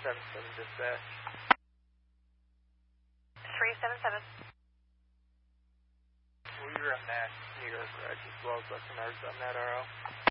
377 dispatch. 377. We run Nash, New York, right, as well as Western Arts on that RO.